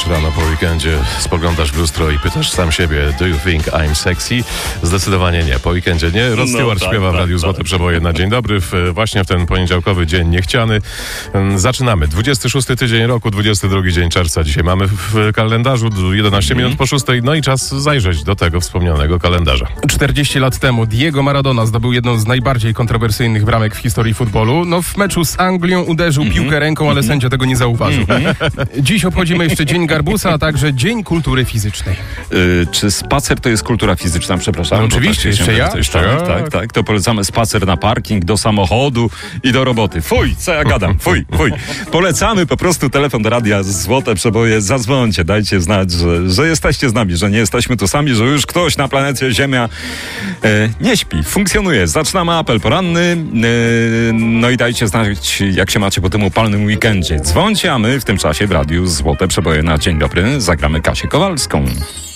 Wstajesz rano po weekendzie, spoglądasz w lustro i pytasz sam siebie, do you think I'm sexy? Zdecydowanie nie, po weekendzie nie. Rod Stewart śpiewa w Radiu Złote Przeboje na dzień dobry, właśnie w ten poniedziałkowy dzień niechciany. Zaczynamy. 26 tydzień roku, 22 dzień czerwca. Dzisiaj mamy w kalendarzu 11 minut po 6, no i czas zajrzeć do tego wspomnianego kalendarza. 40 lat temu Diego Maradona zdobył jedną z najbardziej kontrowersyjnych bramek w historii futbolu. No w meczu z Anglią uderzył piłkę ręką, ale sędzia tego nie zauważył. Dziś obchodzimy jeszcze Dzień Garbusa, a także Dzień Kultury Fizycznej. Czy spacer to jest kultura fizyczna? Przepraszam. No oczywiście, jeszcze ja? Tak. To polecamy spacer na parking, do samochodu i do roboty. Fuj, co ja gadam? Fuj. Polecamy po prostu telefon do radia Złote Przeboje. Zadzwońcie, dajcie znać, że jesteście z nami, że nie jesteśmy tu sami, że już ktoś na planecie Ziemia nie śpi, funkcjonuje. Zaczynamy apel poranny, no i dajcie znać, jak się macie po tym upalnym weekendzie. Dzwońcie, a my w tym czasie w radiu Złote Przeboje na dzień dobry zagramy Kasię Kowalską.